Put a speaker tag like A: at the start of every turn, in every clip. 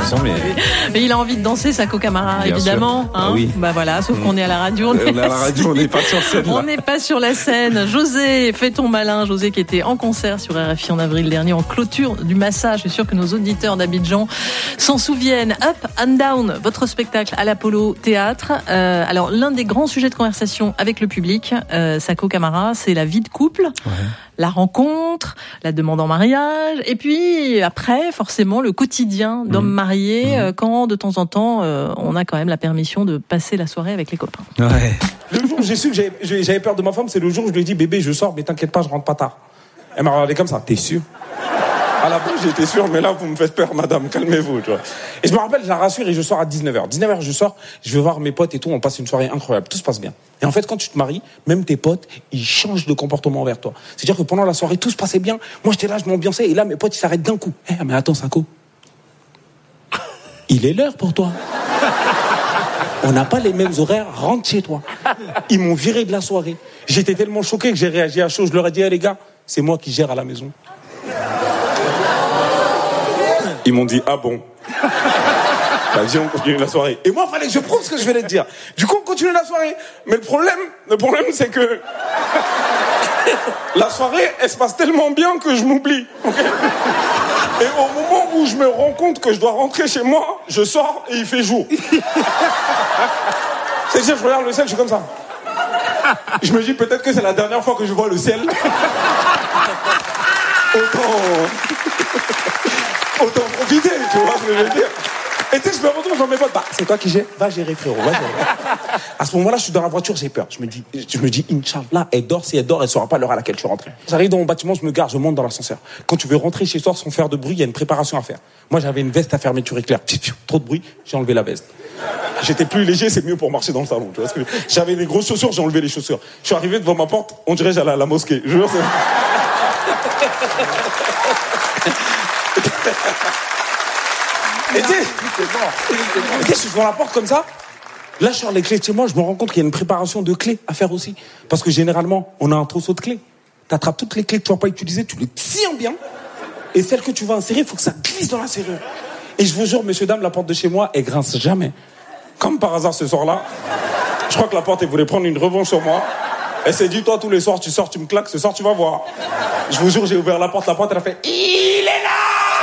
A: 100%,
B: mais il a envie de danser, Sako Camara, bien évidemment. Hein.
A: Ah oui.
B: Bah voilà, sauf qu'on est à la radio.
A: On est à la radio, on n'est pas sur scène.
B: On n'est pas sur la scène. José, fais ton malin. José qui était en concert sur RFI en avril dernier, en clôture du Massage. Je suis sûr que nos auditeurs d'Abidjan s'en souviennent. Up and Down, votre spectacle à l'Apollo Théâtre. Alors, l'un des grands sujets de conversation avec le public, Sako Camara, c'est la vie de couple. Ouais. La rencontre, la demande en mariage, et puis après, forcément, le quotidien d'homme marié, quand de temps en temps, on a quand même la permission de passer la soirée avec les copains.
A: Ouais.
C: Le jour où j'ai su que j'avais peur de ma femme, c'est le jour où je lui ai dit, bébé, je sors, mais t'inquiète pas, je rentre pas tard. Elle m'a regardé comme ça, t'es sûr? À la base, j'étais sûr, mais là, vous me faites peur, madame, calmez-vous, tu vois. Et je me rappelle, je la rassure et je sors à 19h. 19h, je sors, je vais voir mes potes et tout, on passe une soirée incroyable, tout se passe bien. Et en fait, quand tu te maries, même tes potes, ils changent de comportement envers toi. C'est-à-dire que pendant la soirée, tout se passait bien. Moi, j'étais là, je m'ambiançais, et là, mes potes, ils s'arrêtent d'un coup. Mais attends, Sako. Il est l'heure pour toi. On n'a pas les mêmes horaires, rentre chez toi. Ils m'ont viré de la soirée. J'étais tellement choqué que j'ai réagi à chaud. Je leur ai dit, les gars, c'est moi qui gère à la maison. Ils m'ont dit, ah bon? Bah, viens, on continue la soirée. Et moi, il fallait que je prouve ce que je venais de dire. Du coup, on continue la soirée. Mais le problème, c'est que la soirée, elle se passe tellement bien que je m'oublie. Okay, et au moment où je me rends compte que je dois rentrer chez moi, je sors et il fait jour. C'est-à-dire, je regarde le ciel, je suis comme ça. Je me dis peut-être que c'est la dernière fois que je vois le ciel. Autant profiter, tu vois ce que je veux dire. Et tu sais, je me retrouve dans mes potes. C'est toi qui gères? Va gérer, frérot, va gérer. À ce moment-là, je suis dans la voiture, j'ai peur. Je me dis, Inch'Allah, elle dort. Si elle dort, elle saura pas l'heure à laquelle je suis rentré. J'arrive dans mon bâtiment, je me gare, je monte dans l'ascenseur. Quand tu veux rentrer chez toi sans faire de bruit, il y a une préparation à faire. Moi, j'avais une veste à fermeture éclair. Trop de bruit, j'ai enlevé la veste. J'étais plus léger, c'est mieux pour marcher dans le salon. Tu vois ce que j'avais des grosses chaussures, j'ai enlevé les chaussures. Je suis arrivé devant ma porte, on dirait j'allais à la mosquée. Je jure, Et tu sais, je suis devant la porte comme ça. Là, je sors les clés de chez moi, je me rends compte qu'il y a une préparation de clés à faire aussi. Parce que généralement, on a un trousseau de clés. T'attrapes toutes les clés que tu vas pas utiliser, tu les tiens bien. Et celles que tu vas insérer, il faut que ça glisse dans la serrure. Et je vous jure, messieurs, dames, la porte de chez moi, elle grince jamais. Comme par hasard ce soir-là, je crois que la porte, elle voulait prendre une revanche sur moi. Elle s'est dit, toi, tous les soirs, tu sors, tu me claques, ce soir, tu vas voir. Je vous jure, j'ai ouvert la porte, elle a fait, il est là!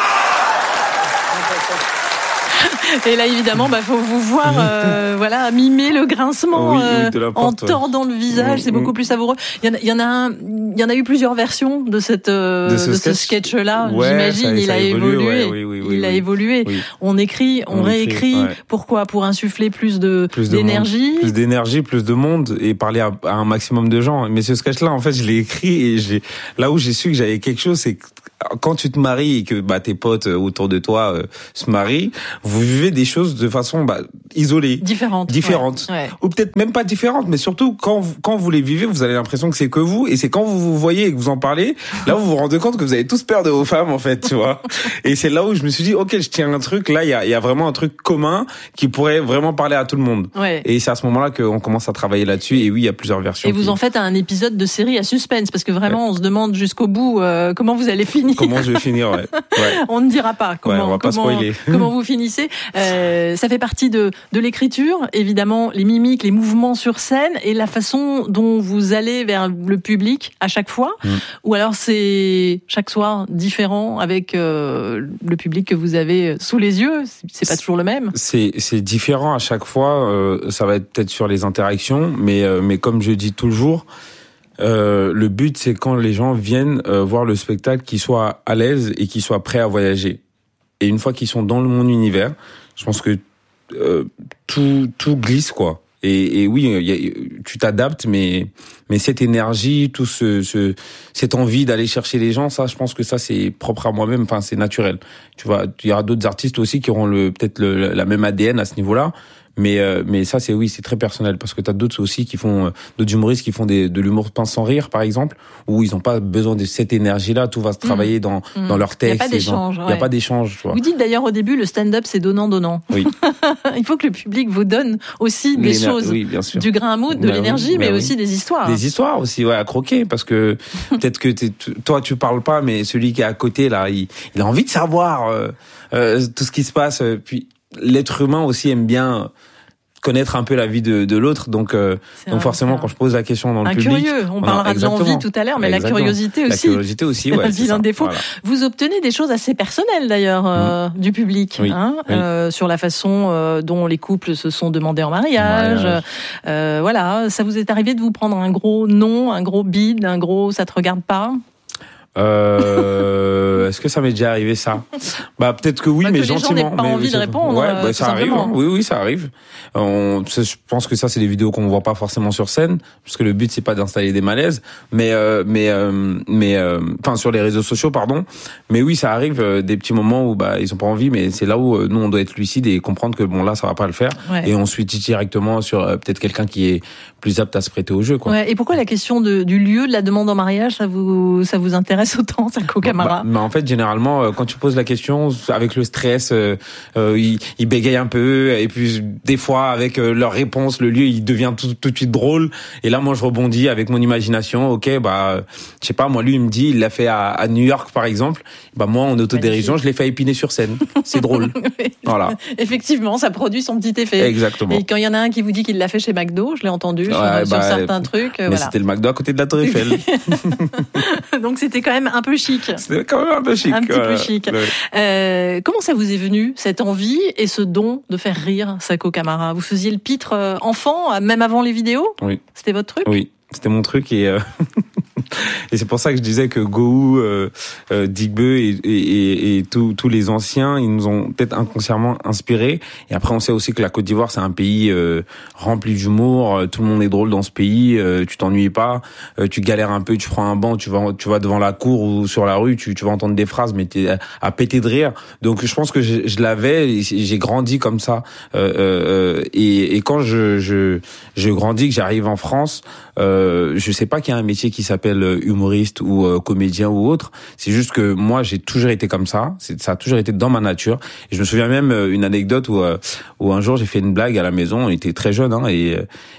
B: Et là, évidemment, faut vous voir, mimer le grincement en tordant le visage. C'est beaucoup plus savoureux. Il y en a eu plusieurs versions de ce sketch-là.
A: Ouais,
B: j'imagine, il a évolué. Il a évolué.
A: Oui.
B: On écrit, on réécrit. Ouais. Pourquoi? Pour insuffler plus d'énergie.
A: Plus d'énergie, plus de monde et parler à un maximum de gens. Mais ce sketch-là, en fait, je l'ai écrit et là où j'ai su que j'avais quelque chose, c'est que quand tu te maries et que tes potes autour de toi se marient, vous vivez des choses de façon isolée, différente,
B: ouais.
A: Ou peut-être même pas différente, mais surtout quand vous les vivez, vous avez l'impression que c'est que vous, et c'est quand vous vous voyez et que vous en parlez, là vous vous rendez compte que vous avez tous peur de vos femmes en fait, tu vois. Et c'est là où je me suis dit, ok, je tiens un truc, là il y a vraiment un truc commun qui pourrait vraiment parler à tout le monde.
B: Ouais.
A: Et c'est à ce moment-là qu'on commence à travailler là-dessus. Et oui, il y a plusieurs versions.
B: Et vous en faites un épisode de série à suspense, parce que vraiment on se demande jusqu'au bout comment vous allez finir.
A: Comment je vais finir, ouais.
B: On ne dira pas
A: on va pas spoiler.
B: Comment vous finissez. Ça fait partie de l'écriture, évidemment, les mimiques, les mouvements sur scène et la façon dont vous allez vers le public à chaque fois. Ou alors c'est chaque soir différent avec le public que vous avez sous les yeux. C'est pas toujours le même.
A: C'est différent à chaque fois. Ça va être peut-être sur les interactions, mais comme je dis toujours, le but c'est quand les gens viennent voir le spectacle, qu'ils soient à l'aise et qu'ils soient prêts à voyager. Et une fois qu'ils sont dans mon univers, je pense que tout glisse, quoi. Et oui, tu t'adaptes, mais cette énergie, cette envie d'aller chercher les gens, ça, je pense que ça c'est propre à moi-même. Enfin, c'est naturel. Tu vois, il y aura d'autres artistes aussi qui auront peut-être la même ADN à ce niveau-là. Mais ça c'est très personnel parce que t'as d'autres aussi qui font d'autres humoristes qui font de l'humour pince sans rire par exemple, où ils ont pas besoin de cette énergie-là, tout va se travailler dans leur texte.
B: Il y a pas d'échange.
A: Il y a pas d'échange, tu vois.
B: Vous dites d'ailleurs au début le stand-up c'est donnant.
A: Oui.
B: Il faut que le public vous donne aussi des choses,
A: bien sûr.
B: Du grain à moudre, de l'énergie, mais aussi des histoires.
A: Des histoires aussi, à croquer, parce que peut-être que toi tu parles pas, mais celui qui est à côté là, il a envie de savoir tout ce qui se passe. Puis l'être humain aussi aime bien connaître un peu la vie de l'autre, donc forcément quand je pose la question dans le public,
B: curieux, on parlera de l'envie tout à l'heure, mais la curiosité aussi,
A: ouais,
B: c'est un défaut.
A: Voilà.
B: Vous obtenez des choses assez personnelles d'ailleurs du public, sur la façon dont les couples se sont demandés en mariage. Voilà, ça vous est arrivé de vous prendre un gros non, un gros bide, un gros ça te regarde pas?
A: Est-ce que ça m'est déjà arrivé ça? Peut-être que oui, mais
B: que
A: gentiment.
B: Les gens n'aient pas envie de répondre.
A: Ça arrive. Hein. Oui, ça arrive. Je pense que ça, c'est des vidéos qu'on voit pas forcément sur scène, parce que le but c'est pas d'installer des malaises, mais sur les réseaux sociaux, pardon. Mais oui, ça arrive des petits moments où ils ont pas envie, mais c'est là où nous on doit être lucide et comprendre que là ça va pas le faire, et on switch directement sur peut-être quelqu'un qui est plus apte à se prêter au jeu, quoi.
B: Ouais. Et pourquoi la question du lieu de la demande en mariage, ça vous intéresse autant, Sako Camara?
A: En fait, généralement, quand tu poses la question, avec le stress, ils bégayent un peu, et puis des fois, avec leur réponse, le lieu, il devient tout de suite drôle. Et là, moi, je rebondis avec mon imagination. Ok, je sais pas, moi, lui, il me dit, il l'a fait à New York, par exemple. Moi, en autodérision, je l'ai fait à Épinay-sur-Seine. C'est drôle. Voilà.
B: Effectivement, ça produit son petit effet.
A: Exactement.
B: Et quand il y en a un qui vous dit qu'il l'a fait chez McDo, je l'ai entendu sur certains trucs.
A: Mais c'était le McDo à côté de la Tour Eiffel.
B: Donc c'était quand même un peu chic.
A: C'était quand même un peu chic.
B: Un petit peu chic. Ouais. Comment ça vous est venu, cette envie et ce don de faire rire Sako Camara? Vous faisiez le pitre enfant, même avant les vidéos?
A: Oui.
B: C'était votre truc?
A: Oui, c'était mon truc et c'est pour ça que je disais que Gou, Digbeu et tous les anciens, ils nous ont peut-être inconsciemment inspirés. Et après, on sait aussi que la Côte d'Ivoire, c'est un pays rempli d'humour. Tout le monde est drôle dans ce pays. Tu t'ennuies pas. Tu galères un peu, tu prends un banc, tu vas devant la cour ou sur la rue, tu vas entendre des phrases, mais t'es à péter de rire. Donc, je pense que je l'avais. J'ai grandi comme ça. Et quand je grandis, que j'arrive en France, je sais pas qu'il y a un métier qui s'appelle humoriste ou comédien ou autre. C'est juste que moi j'ai toujours été comme ça. Ça a toujours été dans ma nature. Et je me souviens même une anecdote où un jour j'ai fait une blague à la maison. On était très jeunes et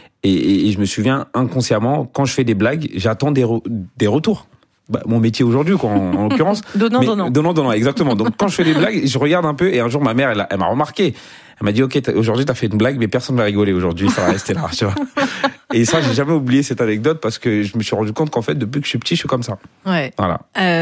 A: je me souviens inconsciemment, quand je fais des blagues, j'attends des retours. Mon métier aujourd'hui, quoi, en l'occurrence. Donnant, exactement. Donc quand je fais des blagues, je regarde un peu et un jour ma mère elle m'a remarqué. Elle m'a dit ok, aujourd'hui t'as fait une blague mais personne va rigoler aujourd'hui, ça va rester là, tu vois. Et ça, j'ai jamais oublié cette anecdote parce que je me suis rendu compte qu'en fait, depuis que je suis petit, je suis comme ça.
B: Ouais.
A: Voilà.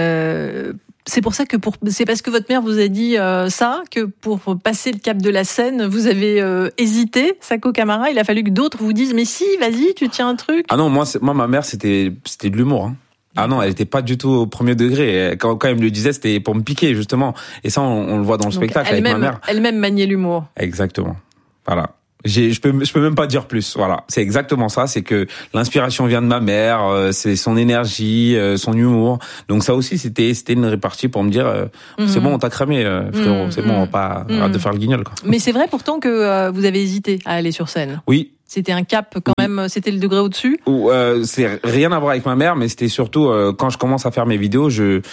B: C'est pour ça que c'est parce que votre mère vous a dit ça que pour passer le cap de la scène, vous avez hésité, Sako Camara. Il a fallu que d'autres vous disent mais si, vas-y, tu tiens un truc.
A: Ah non, moi ma mère c'était de l'humour. Hein. Ah non, elle était pas du tout au premier degré. Quand elle me le disait, c'était pour me piquer justement. Et ça, on le voit dans le spectacle avec ma mère.
B: Elle-même maniait l'humour.
A: Exactement. Voilà. Je peux même pas dire plus. Voilà, c'est exactement ça. C'est que l'inspiration vient de ma mère, c'est son énergie, son humour. Donc ça aussi, c'était une répartie pour me dire, c'est bon, on t'a cramé, frérot. C'est bon, on va pas arrête de faire le guignol, quoi.
B: Mais c'est vrai pourtant que vous avez hésité à aller sur scène.
A: Oui.
B: C'était un cap quand même. C'était le degré au-dessus.
A: C'est rien à voir avec ma mère, mais c'était surtout quand je commence à faire mes vidéos,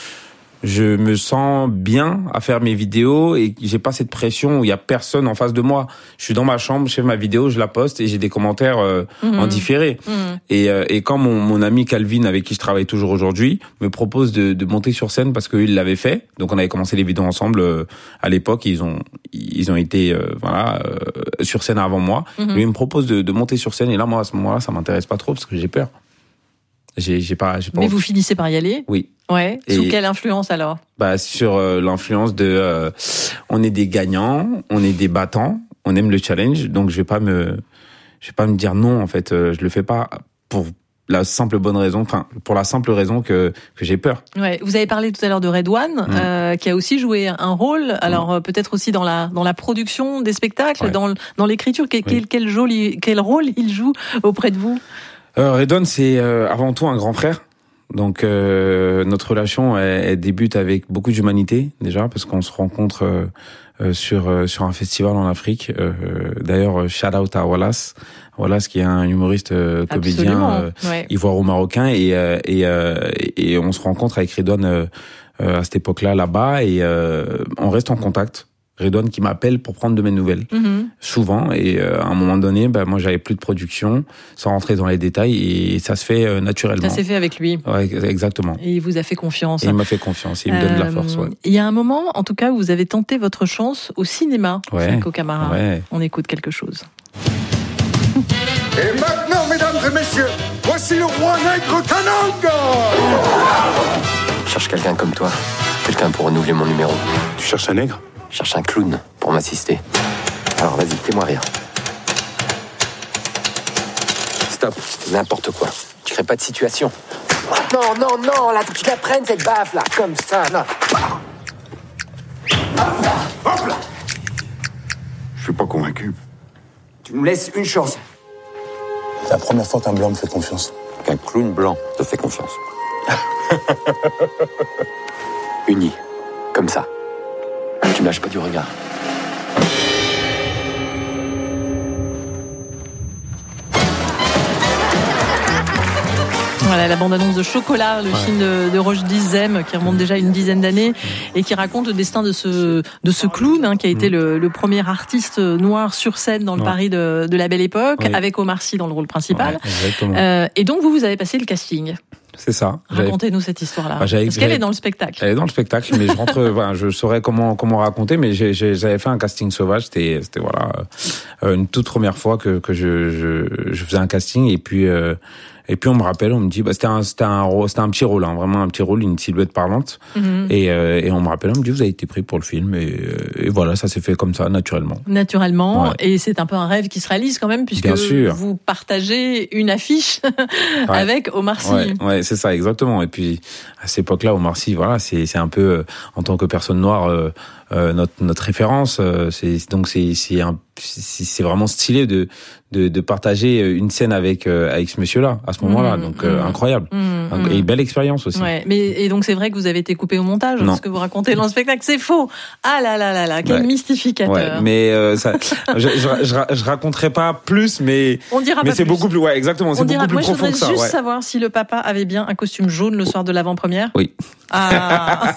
A: je me sens bien à faire mes vidéos et j'ai pas cette pression où il y a personne en face de moi. Je suis dans ma chambre, je fais ma vidéo, je la poste et j'ai des commentaires en différé. Et quand mon ami Calvin, avec qui je travaille toujours aujourd'hui, me propose de monter sur scène parce qu'il l'avait fait. Donc on avait commencé les vidéos ensemble à l'époque. Ils ont été sur scène avant moi. Lui il me propose de monter sur scène et là moi à ce moment-là ça m'intéresse pas trop parce que j'ai peur. J'ai pas.
B: Mais vous finissez par y aller?
A: Oui.
B: Ouais. Sous quelle influence alors?
A: Sur l'influence de on est des gagnants, on est des battants, on aime le challenge, donc je vais pas me dire non en fait, je le fais pas pour la simple raison que j'ai peur.
B: Ouais, vous avez parlé tout à l'heure de Redouane qui a aussi joué un rôle, alors peut-être aussi dans la production des spectacles, dans l'écriture, quel rôle il joue auprès de vous?
A: Redouane, c'est avant tout un grand frère. Donc notre relation elle débute avec beaucoup d'humanité déjà parce qu'on se rencontre sur un festival en Afrique. D'ailleurs, shout out à Wallace qui est un humoriste comédien ivoiro-marocain et on se rencontre avec Redouane à cette époque-là là-bas et on reste en contact. Redouane qui m'appelle pour prendre de mes nouvelles souvent et à un moment donné moi j'avais plus de production sans rentrer dans les détails et ça se fait naturellement.
B: Ça s'est fait avec lui.
A: Ouais, exactement.
B: Et il vous a fait confiance.
A: Et il m'a fait confiance, il me donne de la force. Ouais.
B: Il y a un moment en tout cas où vous avez tenté votre chance au cinéma, Franco Camara.
A: Ouais.
B: On écoute quelque chose.
D: Et maintenant mesdames et messieurs, voici le roi nègre Kananga.
E: Je cherche quelqu'un comme toi, quelqu'un pour renouveler mon numéro.
D: Tu cherches un nègre?
E: Je cherche un clown pour m'assister. Alors vas-y, fais-moi rire. Stop, n'importe quoi. Tu crées pas de situation. Non, là, faut que tu la prennes cette baffe, là, comme ça, là.
D: Hop là. Je suis pas convaincu.
E: Tu nous laisses une chance.
F: C'est la première fois qu'un blanc me fait confiance.
E: Qu'un clown blanc te fait confiance. Uni, comme ça. Tu me lâches pas du regard.
B: Voilà la bande-annonce de Chocolat, le film de Rochdy Zem qui remonte déjà une dizaine d'années et qui raconte le destin de ce clown qui a été le premier artiste noir sur scène dans le Paris de la Belle Époque avec Omar Sy dans le rôle principal. Et donc vous avez passé le casting.
A: C'est ça.
B: Racontez-nous cette histoire-là. Parce qu'elle est dans le spectacle.
A: Elle est dans le spectacle, mais je saurais comment raconter, mais j'avais fait un casting sauvage. C'était une toute première fois que je faisais un casting et puis on me rappelle, on me dit c'était un petit rôle, vraiment un petit rôle, une silhouette parlante. Et on me rappelle, on me dit vous avez été pris pour le film et voilà, ça s'est fait comme ça naturellement. Et c'est un peu un rêve qui se réalise quand même puisque vous partagez une affiche avec Omar Sy. Ouais, c'est ça exactement. Et puis à cette époque-là, Omar Sy, voilà, c'est un peu en tant que personne noire notre référence. C'est vraiment stylé de partager une scène avec ce monsieur-là à ce moment-là. Donc incroyable. Et belle expérience aussi.
B: Ouais. Et donc c'est vrai que vous avez été coupé au montage. Ce que vous racontez dans le spectacle, c'est faux. Ah là, quel mystificateur.
A: Ouais, mais je raconterai pas plus, mais
B: on dira
A: mais
B: pas
A: c'est
B: plus.
A: Beaucoup plus exactement. C'est beaucoup plus profond que ça.
B: Je voudrais juste savoir si le papa avait bien un costume jaune le soir de l'avant-première.
A: Oui.
B: Ah.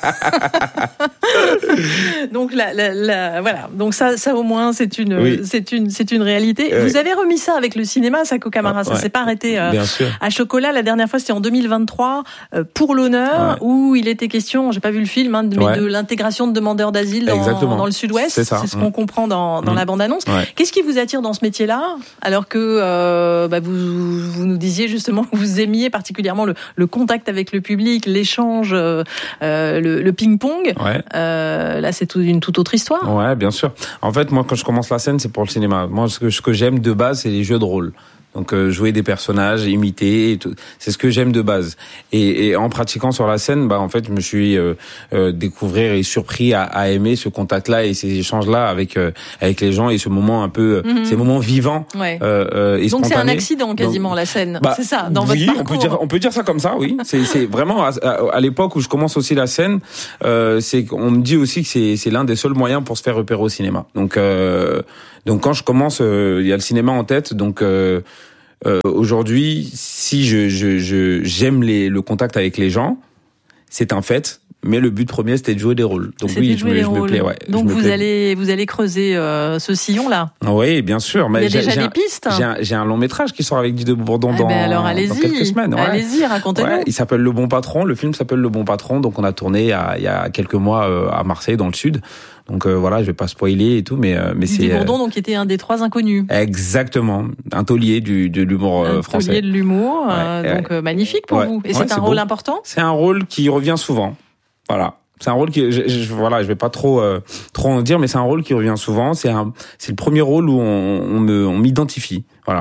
B: Donc voilà. Donc ça au moins c'est une réalité. Vous avez remis ça avec le cinéma, Franco Camara. Ça s'est pas arrêté à Chocolat. La dernière fois c'était en 2023 pour l'honneur où il était question, j'ai pas vu le film, mais de l'intégration de demandeurs d'asile dans le Sud-Ouest. C'est ce qu'on comprend dans la bande-annonce. Qu'est-ce qui vous attire dans ce métier-là, alors que vous nous disiez justement que vous aimiez particulièrement le contact avec le public, l'échange, le ping-pong. Là, c'est une toute autre histoire.
A: Ouais, bien sûr. En fait, moi, quand je commence la scène, c'est pour le cinéma. Moi, ce que j'aime de base, c'est les jeux de rôle. Donc jouer des personnages, imiter, et tout. C'est ce que j'aime de base. Et en pratiquant sur la scène, en fait, je me suis découvrir et surpris à aimer ce contact-là et ces échanges-là avec les gens et ce moment un peu, ces moments vivants et
B: donc
A: spontanés.
B: c'est un accident quasiment la scène. C'est ça dans votre parcours.
A: On peut dire ça comme ça, oui. C'est vraiment à l'époque où je commence aussi la scène, c'est qu'on me dit aussi que c'est l'un des seuls moyens pour se faire repérer au cinéma. Donc quand je commence, il y a le cinéma en tête. Donc aujourd'hui, si j'aime le contact avec les gens, c'est un fait. Mais le but premier, c'était de jouer des rôles. Donc oui, je me plais. Ouais,
B: donc vous allez creuser ce sillon-là.
A: Oui, bien sûr. Mais
B: il y a déjà des pistes.
A: J'ai un long métrage qui sort avec Didier Bourdon dans quelques semaines.
B: Allez-y, racontez-nous.
A: Il s'appelle Le Bon Patron. Le film s'appelle Le Bon Patron. Donc on a tourné il y a quelques mois à Marseille, dans le sud. Donc voilà, je vais pas spoiler et tout, mais c'est
B: Didier Bourdon, donc qui était un des 3 inconnus.
A: Exactement, un taulier de l'humour français.
B: Un taulier de l'humour, donc magnifique pour vous. Et c'est un rôle important.
A: C'est un rôle qui revient souvent. Voilà. C'est un rôle qui, je vais pas trop en dire, mais c'est un rôle qui revient souvent. C'est le premier rôle où on m'identifie. Voilà.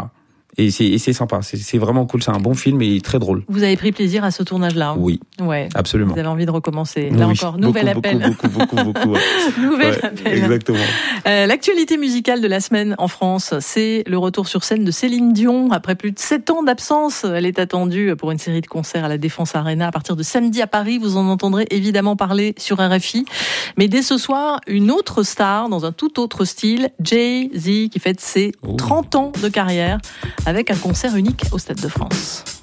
A: Et c'est sympa, c'est vraiment cool, c'est un bon film et très drôle.
B: Vous avez pris plaisir à ce tournage-là?
A: Oui, ouais, absolument.
B: Vous avez envie de recommencer? Là oui, encore, nouvel appel.
A: Beaucoup. Ouais.
B: Nouvel appel.
A: Exactement.
B: L'actualité musicale de la semaine en France, c'est le retour sur scène de Céline Dion. Après plus de 7 ans d'absence, elle est attendue pour une série de concerts à la Défense Arena à partir de samedi à Paris. Vous en entendrez évidemment parler sur RFI. Mais dès ce soir, une autre star dans un tout autre style, Jay-Z, qui fête ses 30 ans de carrière avec un concert unique au Stade de France.